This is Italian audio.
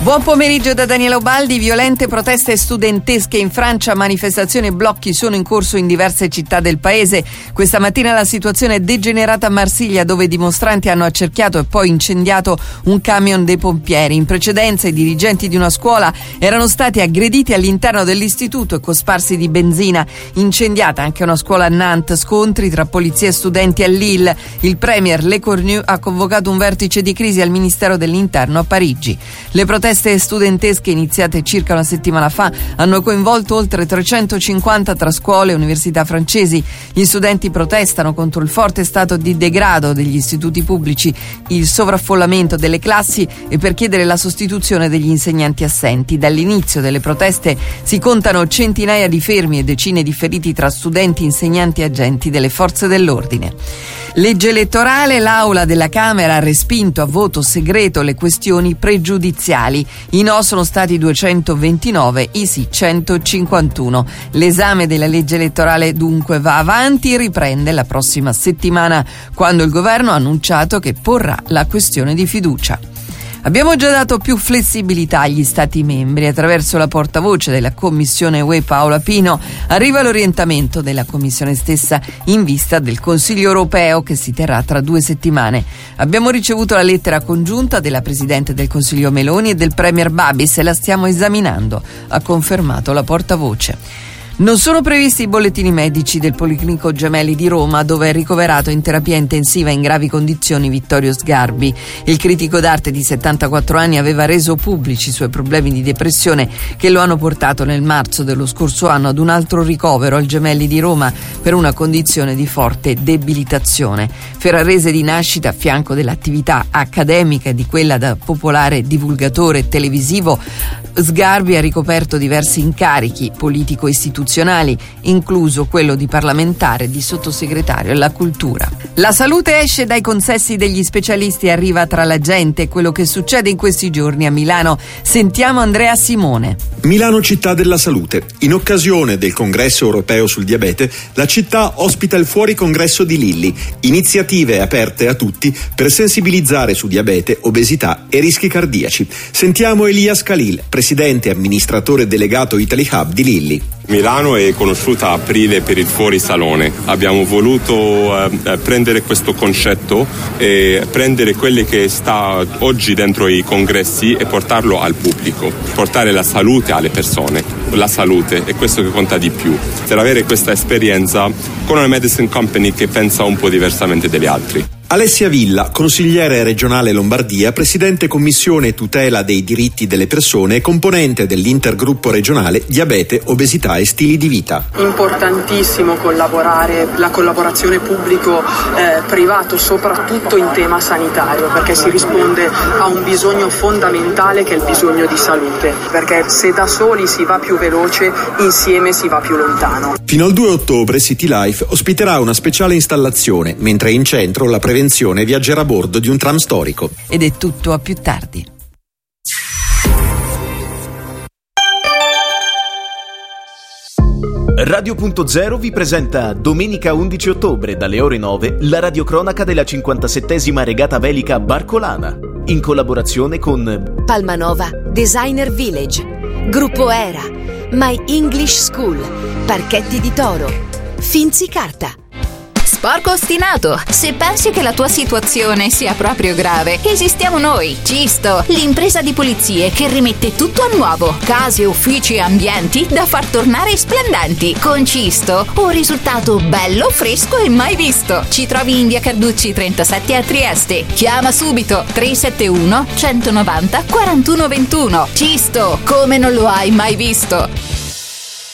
Buon pomeriggio da Daniela Ubaldi. Violente proteste studentesche in Francia, manifestazioni e blocchi sono in corso in diverse città del paese. Questa mattina la situazione è degenerata a Marsiglia, dove i dimostranti hanno accerchiato e poi incendiato un camion dei pompieri. In precedenza i dirigenti di una scuola erano stati aggrediti all'interno dell'istituto e cosparsi di benzina. Incendiata anche una scuola a Nantes, scontri tra polizia e studenti a Lille. Il premier Le Cornu ha convocato un vertice di crisi al Ministero dell'Interno a Parigi. Le proteste studentesche iniziate circa una settimana fa hanno coinvolto oltre 350 tra scuole e università francesi. Gli studenti protestano contro il forte stato di degrado degli istituti pubblici, il sovraffollamento delle classi e per chiedere la sostituzione degli insegnanti assenti. Dall'inizio delle proteste si contano centinaia di fermi e decine di feriti tra studenti, insegnanti e agenti delle forze dell'ordine. Legge elettorale, l'Aula della Camera ha respinto a voto segreto le questioni pregiudiziali. I no sono stati 229, i sì 151. L'esame della legge elettorale dunque va avanti e riprende la prossima settimana, quando il governo ha annunciato che porrà la questione di fiducia. Abbiamo già dato più flessibilità agli Stati membri. Attraverso la portavoce della Commissione UE Paola Pino arriva l'orientamento della Commissione stessa in vista del Consiglio europeo che si terrà tra 2 settimane. Abbiamo ricevuto la lettera congiunta della Presidente del Consiglio Meloni e del Premier Babis e la stiamo esaminando, ha confermato la portavoce. Non sono previsti i bollettini medici del Policlinico Gemelli di Roma, dove è ricoverato in terapia intensiva in gravi condizioni Vittorio Sgarbi. Il critico d'arte di 74 anni aveva reso pubblici i suoi problemi di depressione che lo hanno portato nel marzo dello scorso anno ad un altro ricovero al Gemelli di Roma per una condizione di forte debilitazione. Ferrarese di nascita, a fianco dell'attività accademica e di quella da popolare divulgatore televisivo, Sgarbi ha ricoperto diversi incarichi politico-istituzionali, incluso quello di parlamentare e di sottosegretario alla cultura. La salute esce dai consessi degli specialisti e arriva tra la gente. Quello che succede in questi giorni a Milano. Sentiamo Andrea Simone. Milano città della salute. In occasione del congresso europeo sul diabete, la città ospita il fuori congresso di Lilli, iniziative aperte a tutti per sensibilizzare su diabete, obesità e rischi cardiaci. Sentiamo Elias Khalil, presidente e amministratore delegato Italy Hub di Lilli. Milano è conosciuta a aprile per il fuorisalone. Abbiamo voluto prendere questo concetto e prendere quello che sta oggi dentro i congressi e portarlo al pubblico, portare la salute alle persone. La salute è questo che conta di più, per avere questa esperienza con una medicine company che pensa un po' diversamente degli altri. Alessia Villa, consigliere regionale Lombardia, presidente commissione tutela dei diritti delle persone e componente dell'intergruppo regionale diabete, obesità e stili di vita. Importantissimo collaborare, la collaborazione pubblico-privato, soprattutto in tema sanitario, perché si risponde a un bisogno fondamentale che è il bisogno di salute, perché se da soli si va più veloce, insieme si va più lontano. Fino al 2 ottobre City Life ospiterà una speciale installazione, mentre in centro la prevenzione viaggerà a bordo di un tram storico. Ed è tutto, a più tardi. Radio.0 vi presenta domenica 11 ottobre dalle ore 9 la radiocronaca della 57esima regata velica Barcolana, in collaborazione con Palmanova Designer Village, Gruppo Era, My English School, Parchetti di Toro, Finzi Carta. Sporco ostinato, se pensi che la tua situazione sia proprio grave, esistiamo noi, Cisto, l'impresa di pulizie che rimette tutto a nuovo, case, uffici e ambienti da far tornare splendenti. Con Cisto, un risultato bello, fresco e mai visto. Ci trovi in via Carducci 37 a Trieste. Chiama subito 371 190 4121. Cisto, come non lo hai mai visto.